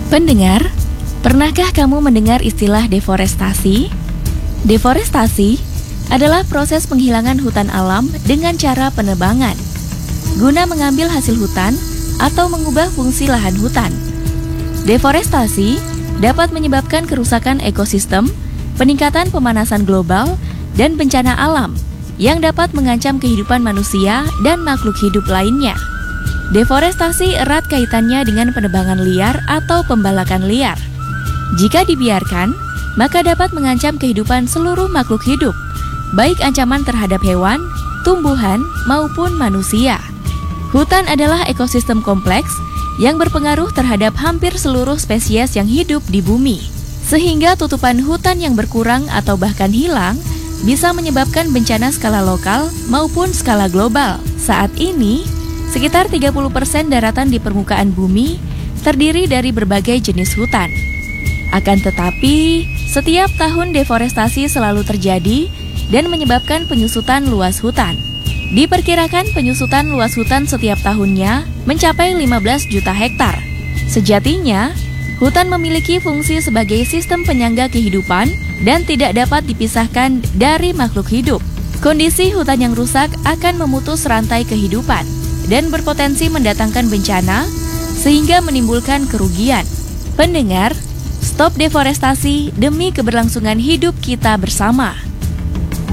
Pendengar, pernahkah kamu mendengar istilah deforestasi? Deforestasi adalah proses penghilangan hutan alam dengan cara penebangan, guna mengambil hasil hutan atau mengubah fungsi lahan hutan. Deforestasi dapat menyebabkan kerusakan ekosistem, peningkatan pemanasan global, dan bencana alam yang dapat mengancam kehidupan manusia dan makhluk hidup lainnya. Deforestasi erat kaitannya dengan penebangan liar atau pembalakan liar. Jika dibiarkan, maka dapat mengancam kehidupan seluruh makhluk hidup, baik ancaman terhadap hewan, tumbuhan, maupun manusia. Hutan adalah ekosistem kompleks yang berpengaruh terhadap hampir seluruh spesies yang hidup di bumi. Sehingga tutupan hutan yang berkurang atau bahkan hilang bisa menyebabkan bencana skala lokal maupun skala global. Saat ini, sekitar 30% daratan di permukaan bumi terdiri dari berbagai jenis hutan. Akan tetapi, setiap tahun deforestasi selalu terjadi dan menyebabkan penyusutan luas hutan. Diperkirakan penyusutan luas hutan setiap tahunnya mencapai 15 juta hektar. Sejatinya, hutan memiliki fungsi sebagai sistem penyangga kehidupan dan tidak dapat dipisahkan dari makhluk hidup. Kondisi hutan yang rusak akan memutus rantai kehidupan dan berpotensi mendatangkan bencana sehingga menimbulkan kerugian. Pendengar, stop deforestasi demi keberlangsungan hidup kita bersama.